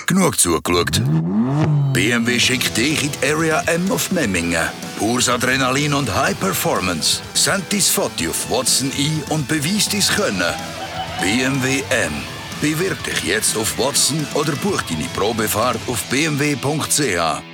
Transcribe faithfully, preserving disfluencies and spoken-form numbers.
genug zugeschaut. B M W schickt dich in die Area M auf Memmingen. Pures Adrenalin und High Performance. Send dein Foto auf Watson ein und beweis dein Können. B M W M. Bewirb dich jetzt auf Watson oder buch deine Probefahrt auf b m w punkt c h.